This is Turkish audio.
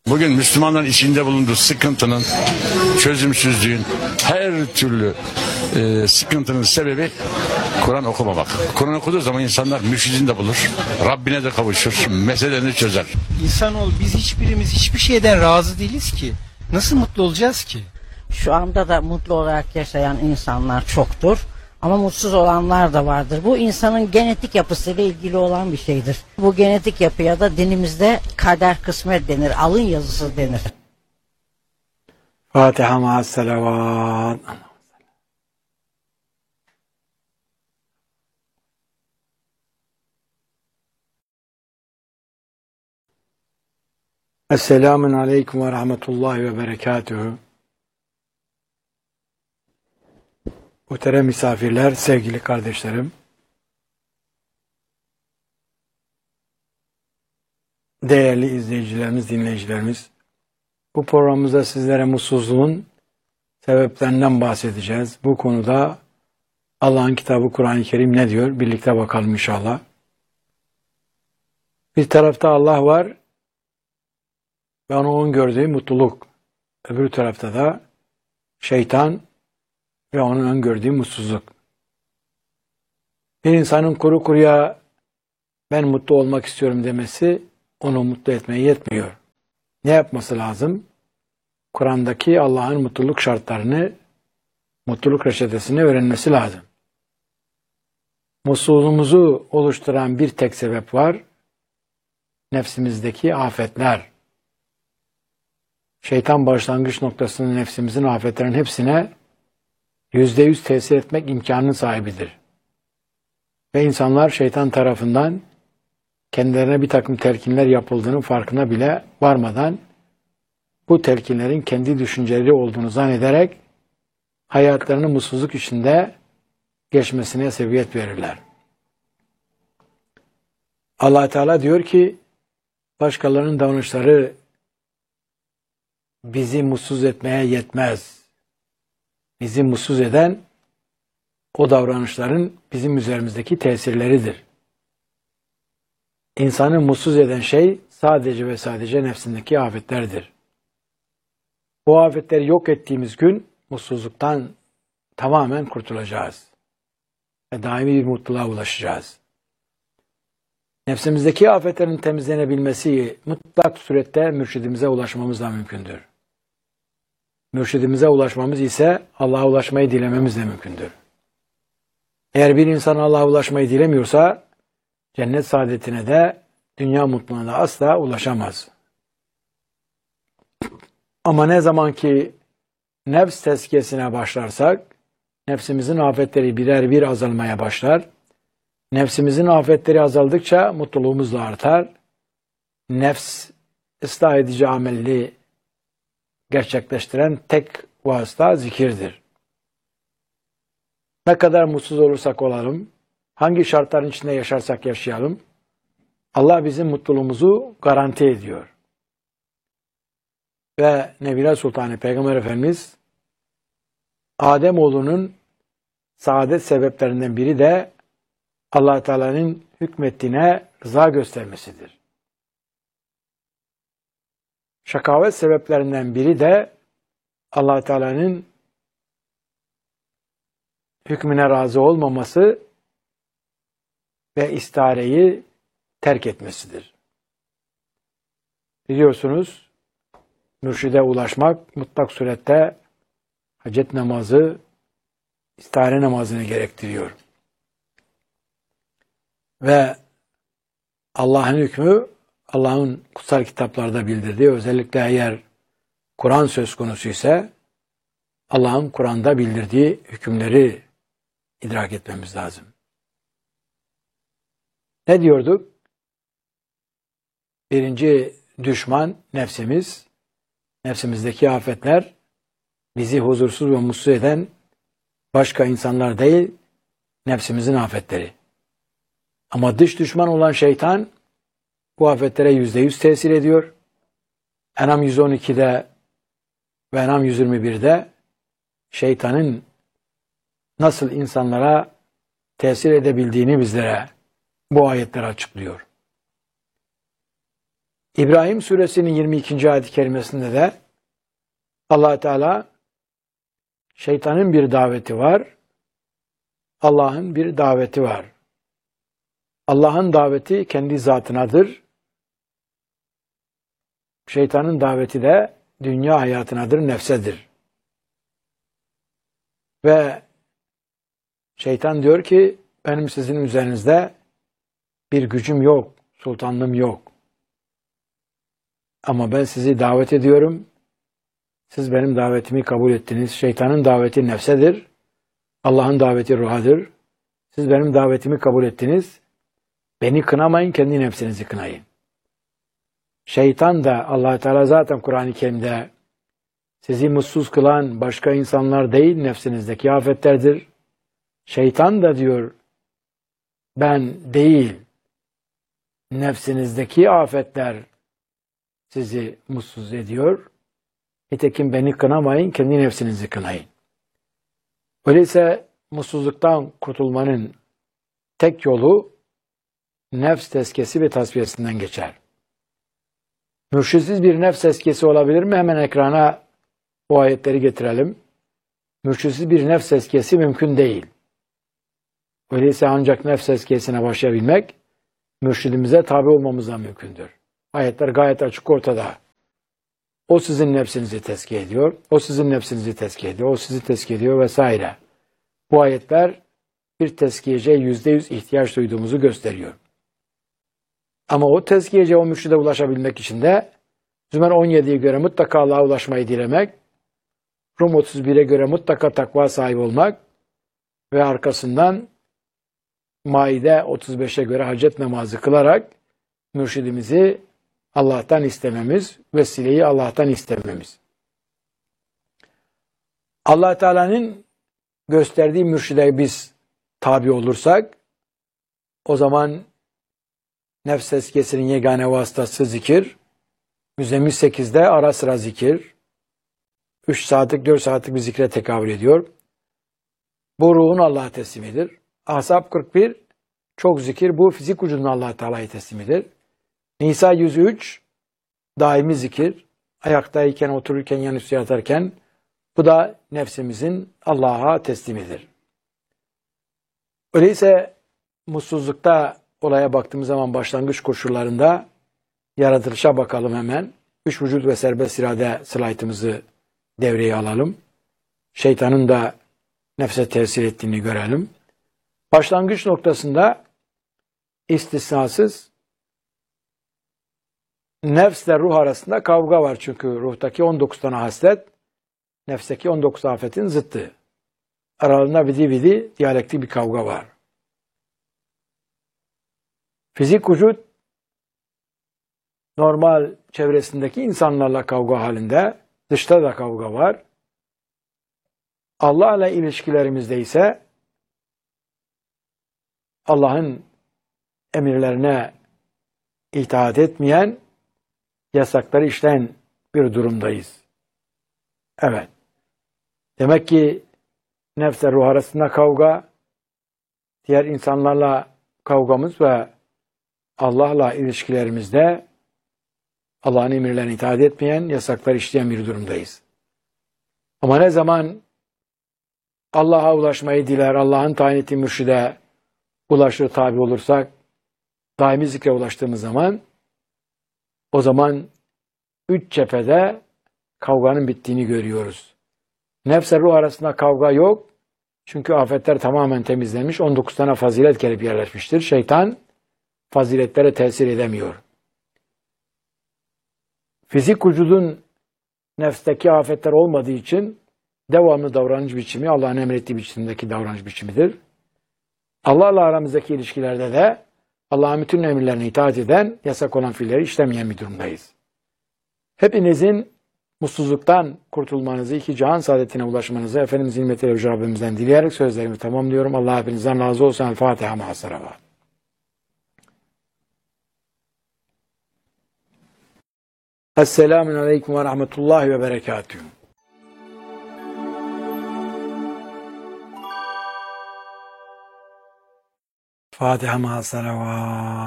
Bugün Müslümanların içinde bulunduğu sıkıntının, çözümsüzlüğün, her türlü sıkıntının sebebi Kur'an okumamak. Kur'an okuduğu zaman insanlar mürşidini de bulur, Rabbine de kavuşur, meselelerini çözer. İnsanoğlu biz hiçbirimiz hiçbir şeyden razı değiliz ki. Nasıl mutlu olacağız ki? Şu anda da mutlu olarak yaşayan insanlar çoktur. Ama mutsuz olanlar da vardır. Bu insanın genetik yapısıyla ilgili olan bir şeydir. Bu genetik yapıya da dinimizde kader kısmet denir, alın yazısı denir. Fatiha ma'as salavat. Esselamun aleyküm ve rahmetullahi ve berekatühü. Muhterem misafirler, sevgili kardeşlerim, değerli izleyicilerimiz, dinleyicilerimiz, bu programımızda sizlere mutsuzluğun sebeplerinden bahsedeceğiz. Bu konuda Allah'ın kitabı Kur'an-ı Kerim ne diyor? Birlikte bakalım inşallah. Bir tarafta Allah var ve onun gördüğü mutluluk. Öbür tarafta da şeytan ve onun öngördüğü mutsuzluk. Bir insanın kuru kuruya ben mutlu olmak istiyorum demesi onu mutlu etmeye yetmiyor. Ne yapması lazım? Kur'an'daki Allah'ın mutluluk şartlarını, mutluluk reçetesini öğrenmesi lazım. Mutsuzluğumuzu oluşturan bir tek sebep var. Nefsimizdeki afetler. Şeytan başlangıç noktasının nefsimizin afetlerin hepsine %100 tesir etmek imkanının sahibidir. Ve insanlar şeytan tarafından kendilerine bir takım telkinler yapıldığının farkına bile varmadan bu telkinlerin kendi düşünceleri olduğunu zannederek hayatlarını mutsuzluk içinde geçmesine sebebiyet verirler. Allah Teala diyor ki başkalarının davranışları bizi mutsuz etmeye yetmez. Bizi mutsuz eden o davranışların bizim üzerimizdeki tesirleridir. İnsanı mutsuz eden şey sadece ve sadece nefsindeki afetlerdir. Bu afetleri yok ettiğimiz gün mutsuzluktan tamamen kurtulacağız. Ve daimi bir mutluluğa ulaşacağız. Nefsimizdeki afetlerin temizlenebilmesi mutlak surette mürşidimize ulaşmamızla mümkündür. Mürşidimize ulaşmamız ise Allah'a ulaşmayı dilememizle mümkündür. Eğer bir insan Allah'a ulaşmayı dilemiyorsa cennet saadetine de dünya mutluluğuna da asla ulaşamaz. Ama ne zaman ki nefs tezkiyesine başlarsak nefsimizin afetleri birer bir azalmaya başlar. Nefsimizin afetleri azaldıkça mutluluğumuz da artar. Nefs ıslah edici amelli gerçekleştiren tek vasıta zikirdir. Ne kadar mutsuz olursak olalım, hangi şartların içinde yaşarsak yaşayalım, Allah bizim mutluluğumuzu garanti ediyor. Ve Nebiler Sultanı Peygamber Efendimiz, Ademoğlunun saadet sebeplerinden biri de Allah Teala'nın hükmettiğine rıza göstermesidir. Şakavet sebeplerinden biri de Allah Teala'nın hükmüne razı olmaması ve istihareyi terk etmesidir. Biliyorsunuz, mürşide ulaşmak mutlak surette hacet namazı, istihare namazını gerektiriyor. Ve Allah'ın hükmü, Allah'ın kutsal kitaplarda bildirdiği, özellikle eğer Kur'an söz konusu ise Allah'ın Kur'an'da bildirdiği hükümleri idrak etmemiz lazım. Ne diyorduk? Birinci düşman nefsimiz, nefsimizdeki afetler, bizi huzursuz ve mutsuz eden başka insanlar değil, nefsimizin afetleri. Ama dış düşman olan şeytan bu afetlere %100 tesir ediyor. En'am 112'de ve En'am 121'de şeytanın nasıl insanlara tesir edebildiğini bizlere bu ayetler açıklıyor. İbrahim suresinin 22. ayet-i kerimesinde de Allah Teala şeytanın bir daveti var, Allah'ın bir daveti var. Allah'ın daveti kendi zatınadır. Şeytanın daveti de dünya hayatınadır, nefsedir. Ve şeytan diyor ki benim sizin üzerinizde bir gücüm yok, sultanlığım yok. Ama ben sizi davet ediyorum. Siz benim davetimi kabul ettiniz. Şeytanın daveti nefsedir. Allah'ın daveti ruhadır. Siz benim davetimi kabul ettiniz. Beni kınamayın, kendi nefsinizi kınayın. Şeytan da Allah Teala zaten Kur'an-ı Kerim'de sizi mutsuz kılan başka insanlar değil, nefsinizdeki afetlerdir. Şeytan da diyor ben değil, nefsinizdeki afetler sizi mutsuz ediyor. Nitekim beni kınamayın, kendi nefsinizi kınayın. Öyleyse mutsuzluktan kurtulmanın tek yolu nefs tezkiyesi ve tasfiyesinden geçer. Mürşitsiz bir nefs tezkiyesi olabilir mi? Hemen ekrana bu ayetleri getirelim. Mürşitsiz bir nefs tezkiyesi mümkün değil. Öyleyse ancak nefs tezkiyesine başlayabilmek, mürşidimize tabi olmamızdan mümkündür. Ayetler gayet açık ortada. O sizin nefsinizi tezkiye ediyor, o sizin nefsinizi tezkiye ediyor, o sizi tezkiye ediyor vesaire. Bu ayetler bir tezkiyeciye %100 ihtiyaç duyduğumuzu gösteriyor. Ama o tezkiyeciye, o mürşide ulaşabilmek için de Zümer 17'ye göre mutlaka Allah'a ulaşmayı dilemek, Rum 31'e göre mutlaka takva sahibi olmak ve arkasından Maide 35'e göre hacet namazı kılarak mürşidimizi Allah'tan istememiz, vesileyi Allah'tan istememiz. Allah Teala'nın gösterdiği mürşide biz tabi olursak, o zaman nefs tezkiyesinin yegane vasıtası zikir, Müzzemmil 8'de ara sıra zikir, 3 saatlik 4 saatlik bir zikre tekabül ediyor. Bu ruhun Allah'a teslimidir. Ahzab 41 çok zikir, bu fizik vücudun Allah Teala'ya teslimidir. Nisa 103 daimi zikir, ayaktayken, otururken, yanüstü yatarken, bu da nefsimizin Allah'a teslimidir. Öyleyse mutsuzlukta olaya baktığımız zaman başlangıç koşullarında yaratılışa bakalım hemen. Üç vücut ve serbest irade slaytımızı devreye alalım. Şeytanın da nefse tesir ettiğini görelim. Başlangıç noktasında istisnasız nefsle ruh arasında kavga var. Çünkü ruhtaki 19 tane haslet, nefsteki 19 afetin zıttı. Aralarında vidi diyalektik bir kavga var. Fizik vücut normal çevresindeki insanlarla kavga halinde, dışta da kavga var. Allah ile ilişkilerimizde ise Allah'ın emirlerine itaat etmeyen, yasakları işleyen bir durumdayız. Evet. Demek ki nefsle ruh arasında kavga, diğer insanlarla kavgamız ve Allah'la ilişkilerimizde Allah'ın emirlerine itaat etmeyen, yasakları işleyen bir durumdayız. Ama ne zaman Allah'a ulaşmayı diler, Allah'ın tayin ettiği mürşide ulaşır, tabi olursak, daimi zikre ulaştığımız zaman, o zaman 3 cephede kavganın bittiğini görüyoruz. Nefs-i ruh arasında kavga yok. Çünkü afetler tamamen temizlenmiş. 19 tane fazilet gelip yerleşmiştir. Şeytan faziletlere tesir edemiyor. Fizik vücudun nefsteki afetler olmadığı için devamlı davranış biçimi Allah'ın emrettiği biçimdeki davranış biçimidir. Allah'la aramızdaki ilişkilerde de Allah'ın bütün emirlerine itaat eden, yasak olan fiilleri işlemeyen bir durumdayız. Hepinizin mutsuzluktan kurtulmanızı, iki cihan saadetine ulaşmanızı Efendimizin himmet-i Yüce Rabbimizden dileyerek sözlerimi tamamlıyorum. Allah hepinizden razı olsun. El Fatiha ma'as-salavat. Esselamun aleyküm ve rahmetullahi ve berekatühü. Fatiha ma'as-salavat.